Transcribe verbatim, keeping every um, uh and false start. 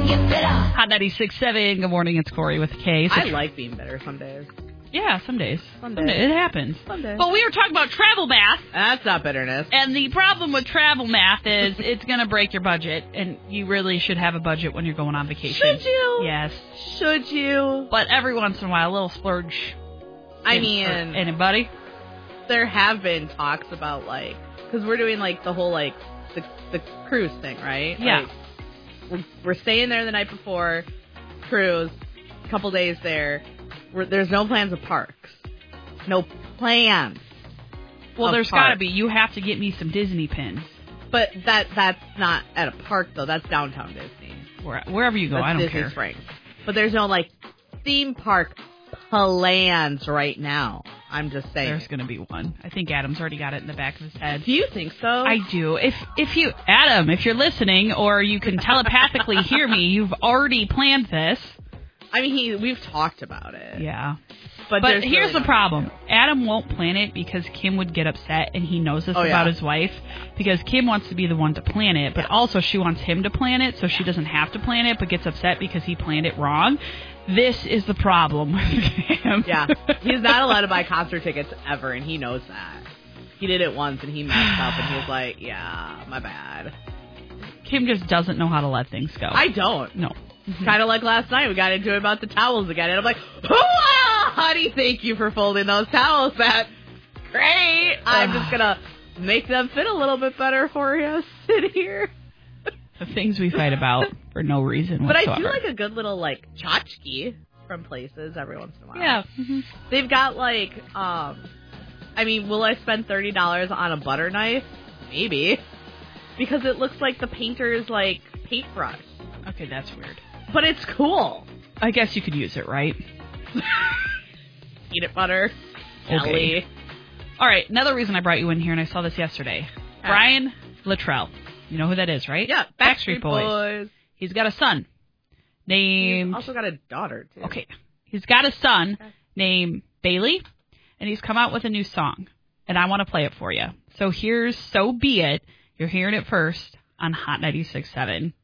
Hot ninety-six point seven. Good morning. It's Corey with K. So I like being bitter some days. Yeah, some days. Some Some days. days. It happens. Some days. But we were talking about travel math. That's not bitterness. And the problem with travel math is it's going to break your budget. And you really should have a budget when you're going on vacation. Should you? Yes. Should you? But every once in a while, a little splurge. I in- mean, for anybody? there have been talks about, like, because we're doing, like, the whole, like, the, the cruise thing, right? Yeah. Like, we're, we're staying there the night before, cruise, a couple days there. We're, there's no plans of parks. No plans. Well, of there's got to parks. be. You have to get me some Disney pins. But that that's not at a park, though. That's downtown Disney. Where, wherever you go, That's I don't Disney care. Springs. But there's no, like, theme park plans right now. I'm just saying. There's going to be one. I think Adam's already got it in the back of his head. Do you think so? I do. If if you, Adam, if you're listening, or you can telepathically hear me, you've already planned this. I mean, he we've talked about it. Yeah. But, But there's here's really the not- problem. Adam won't plan it because Kim would get upset, and he knows this Oh, about yeah. his wife, because Kim wants to be the one to plan it, but also she wants him to plan it, so she doesn't have to plan it, but gets upset because he planned it wrong. This is the problem with him. Yeah. He's not allowed to buy concert tickets ever, and he knows that. He did it once, and he messed up, and he was like, yeah, my bad. Kim just doesn't know how to let things go. I don't. No. Kind of like last night, we got into it about the towels again, and I'm like, oh, honey, thank you for folding those towels. That's great. I'm just going to make them fit a little bit better for you. Sit here. The things we fight about for no reason But whatsoever. I do like a good little, like, tchotchke from places every once in a while. Yeah. Mm-hmm. They've got, like, um, I mean, will I spend thirty dollars on a butter knife? Maybe. Because it looks like the painter's, like, paintbrush. Okay, that's weird. But it's cool. I guess you could use it, right? Peanut butter. Okay. Jelly. All right, another reason I brought you in here, and I saw this yesterday. Ah. Brian Luttrell. You know who that is, right? Yeah, Backstreet Boys. He's got a son He's named... also got a daughter, too. Okay. He's got a son Okay. named Bailey, and he's come out with a new song, and I want to play it for you. So here's So Be It. You're hearing it first on Hot ninety-six point seven.